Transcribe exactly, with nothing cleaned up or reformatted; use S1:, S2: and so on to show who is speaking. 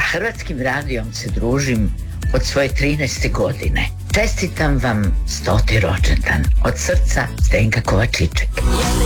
S1: Hrvatskim radijom se družim od svoje trinaeste godine. Čestitam vam stoti rođendan. Od srca, Zdenka Kovačiček.